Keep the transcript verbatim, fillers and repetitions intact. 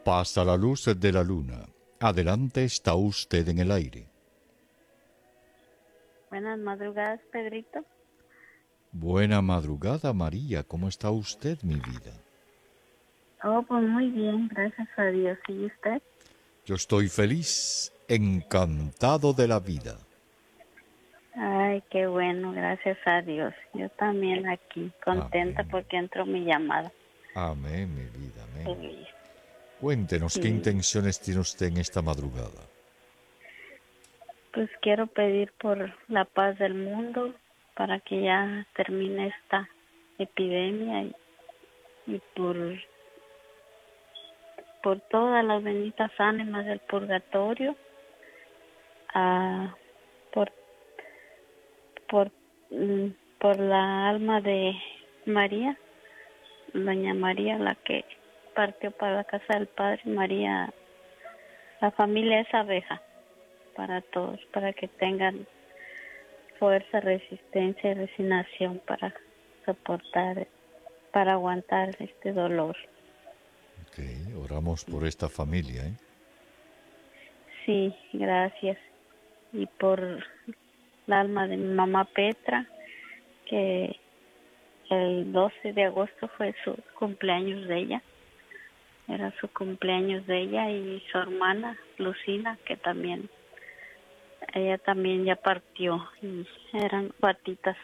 Pasa la luz de la luna. Adelante, está usted en el aire. Buenas madrugadas, Pedrito. Buena madrugada, María. ¿Cómo está usted, mi vida? Oh, pues muy bien, gracias a Dios. ¿Y usted? Yo estoy feliz, encantado de la vida. Ay, qué bueno, gracias a Dios. Yo también aquí, contenta Amén. porque entró mi llamada. Amén, mi vida, amén. Feliz. Cuéntenos qué Sí, intenciones tiene usted en esta madrugada. pues quiero pedir por la paz del mundo para que ya termine esta epidemia y, y por, por todas las benditas ánimas del purgatorio, ah, por, por, mm, por la alma de María, doña María, la que partió para la casa del Padre. María, la familia es abeja para todos, para que tengan fuerza, resistencia y resignación para soportar, para aguantar este dolor. Ok, oramos por esta familia, ¿eh? Sí, gracias. Y por el alma de mi mamá Petra, que el doce de agosto fue su cumpleaños de ella. Era su cumpleaños de ella, y su hermana Lucina, que también, ella también ya partió, y eran cuatitas